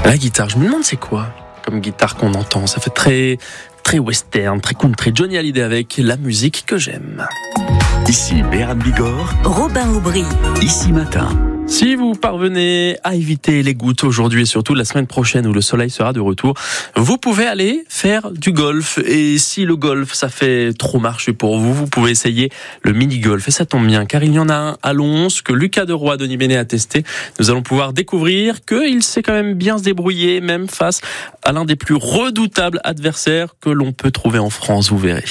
La guitare, je me demande c'est quoi comme guitare qu'on entend. Ça fait très western, très country. Johnny Hallyday avec la musique que j'aime. Ici Béarn Bigorre, Robin Aubry. Ici Matin. Si vous parvenez à éviter les gouttes aujourd'hui et surtout la semaine prochaine où le soleil sera de retour, vous pouvez aller faire du golf. Et si le golf, ça fait trop marcher pour vous, vous pouvez essayer le mini-golf. Et ça tombe bien, car il y en a un à Lons que Lucas Deroy, Denis Bénet a testé. Nous allons pouvoir découvrir qu'il sait quand même bien se débrouiller, même face à l'un des plus redoutables adversaires que l'on peut trouver en France, vous verrez.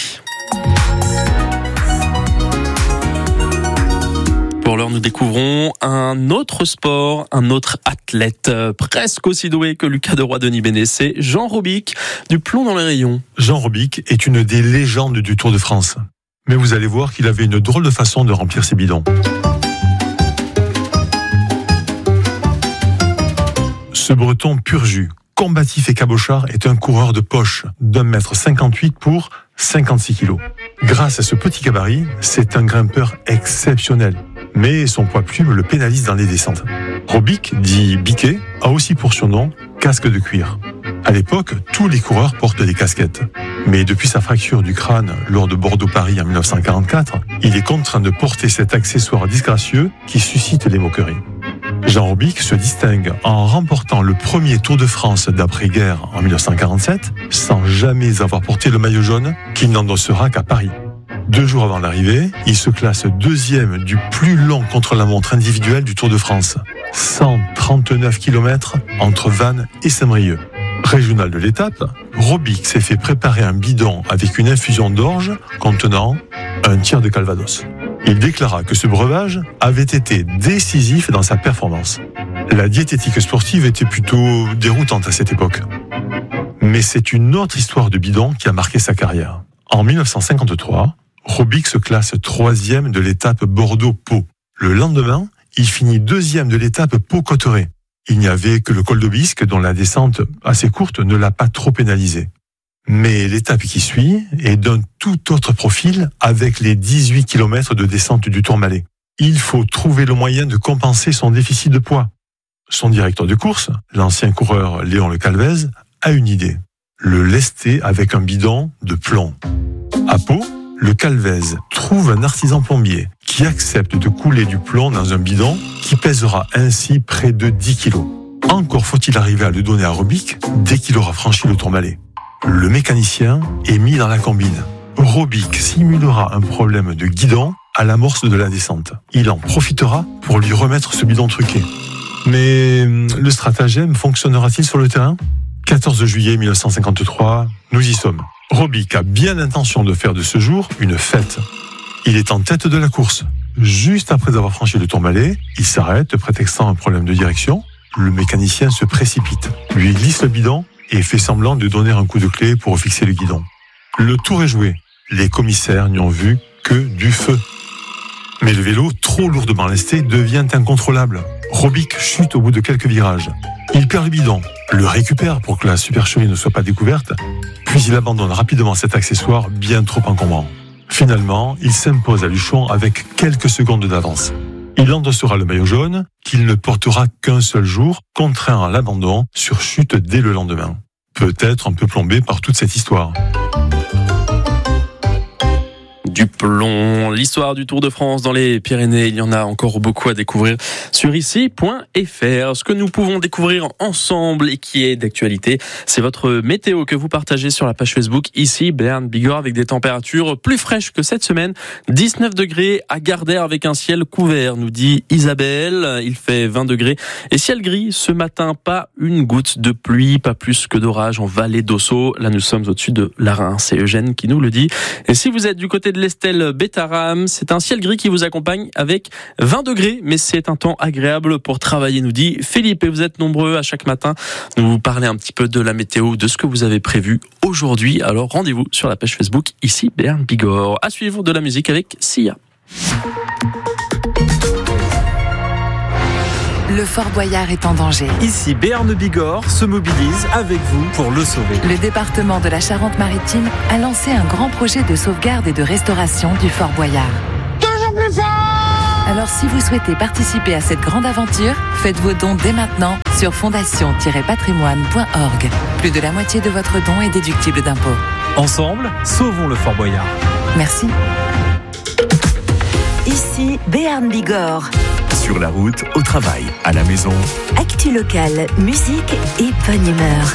Pour l'heure, nous découvrons un autre sport, un autre athlète, presque aussi doué que Lucas Deroy, Denis Bénet. C'est Jean Robic, du plomb dans les rayons. Jean Robic est une des légendes du Tour de France. Mais vous allez voir qu'il avait une drôle de façon de remplir ses bidons. Ce Breton pur jus, combatif et cabochard, est un coureur de poche d'1,58 m pour 56 kg. Grâce à ce petit gabarit, c'est un grimpeur exceptionnel. Mais son poids plume le pénalise dans les descentes. Robic, dit Biquet, a aussi pour surnom casque de cuir. À l'époque, tous les coureurs portent des casquettes. Mais depuis sa fracture du crâne lors de Bordeaux-Paris en 1944, il est contraint de porter cet accessoire disgracieux qui suscite les moqueries. Jean Robic se distingue en remportant le premier Tour de France d'après-guerre en 1947, sans jamais avoir porté le maillot jaune qu'il n'endossera qu'à Paris. 2 jours avant l'arrivée, il se classe 2e du plus long contre-la-montre individuel du Tour de France. 139 km entre Vannes et Saint-Brieuc. Régional de l'étape, Robic s'est fait préparer un bidon avec une infusion d'orge contenant un tiers de calvados. Il déclara que ce breuvage avait été décisif dans sa performance. La diététique sportive était plutôt déroutante à cette époque. Mais c'est une autre histoire de bidon qui a marqué sa carrière. En 1953, Robic se classe 3e de l'étape Bordeaux-Pau. Le lendemain, il finit 2e de l'étape Pau-Cotteret. Il n'y avait que le col d'Aubisque dont la descente assez courte ne l'a pas trop pénalisé. Mais l'étape qui suit est d'un tout autre profil avec les 18 km de descente du Tourmalet. Il faut trouver le moyen de compenser son déficit de poids. Son directeur de course, l'ancien coureur Léon Le Calvez, a une idée. Le lester avec un bidon de plomb. À Pau, Le Calvez trouve un artisan plombier qui accepte de couler du plomb dans un bidon qui pèsera ainsi près de 10 kg. Encore faut-il arriver à le donner à Robic dès qu'il aura franchi le Tourmalet. Le mécanicien est mis dans la combine. Robic simulera un problème de guidon à l'amorce de la descente. Il en profitera pour lui remettre ce bidon truqué. Mais le stratagème fonctionnera-t-il sur le terrain ? 14 juillet 1953, nous y sommes. Robic a bien l'intention de faire de ce jour une fête. Il est en tête de la course. Juste après avoir franchi le Tourmalet, il s'arrête, prétextant un problème de direction. Le mécanicien se précipite, lui glisse le bidon et fait semblant de donner un coup de clé pour fixer le guidon. Le tour est joué. Les commissaires n'y ont vu que du feu. Mais le vélo, trop lourdement lesté, devient incontrôlable. Robic chute au bout de quelques virages. Il perd le bidon, le récupère pour que la supercherie ne soit pas découverte, puis il abandonne rapidement cet accessoire bien trop encombrant. Finalement, il s'impose à Luchon avec quelques secondes d'avance. Il endossera le maillot jaune, qu'il ne portera qu'un seul jour, contraint à l'abandon sur chute dès le lendemain. Peut-être un peu plombé par toute cette histoire. Du plomb, l'histoire du Tour de France dans les Pyrénées, il y en a encore beaucoup à découvrir sur ici.fr. Ce que nous pouvons découvrir ensemble et qui est d'actualité, c'est votre météo que vous partagez sur la page Facebook ici Béarn Bigorre avec des températures plus fraîches que cette semaine. 19 degrés à Gardère avec un ciel couvert, nous dit Isabelle. Il fait 20 degrés et ciel gris ce matin, pas une goutte de pluie, pas plus que d'orage en vallée d'Ossau. Là nous sommes au-dessus de la Reims, c'est Eugène qui nous le dit. Et si vous êtes du côté de l'Estelle Bétaram, c'est un ciel gris qui vous accompagne avec 20 degrés, mais c'est un temps agréable pour travailler, nous dit Philippe. Et vous êtes nombreux à chaque matin nous parler un petit peu de la météo, de ce que vous avez prévu aujourd'hui. Alors rendez-vous sur la page Facebook ici Béarn Bigorre. À suivre de la musique avec Sia. Le Fort Boyard est en danger. Ici, Béarn Bigorre se mobilise avec vous pour le sauver. Le département de la Charente-Maritime a lancé un grand projet de sauvegarde et de restauration du Fort Boyard. Toujours plus fort! Alors si vous souhaitez participer à cette grande aventure, faites vos dons dès maintenant sur fondation-patrimoine.org. Plus de la moitié de votre don est déductible d'impôt. Ensemble, sauvons le Fort Boyard. Merci. Ici Béarn Bigorre. Sur la route, au travail, à la maison. Actu locale, musique et bonne humeur.